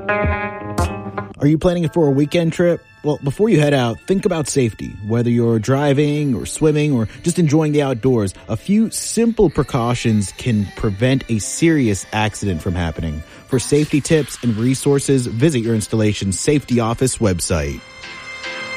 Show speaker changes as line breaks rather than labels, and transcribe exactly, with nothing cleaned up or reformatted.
Are you planning for a weekend trip? Well, before you head out, think about safety. Whether you're driving or swimming or just enjoying the outdoors, a few simple precautions can prevent a serious accident from happening. For safety tips and resources, visit your installation's safety office website.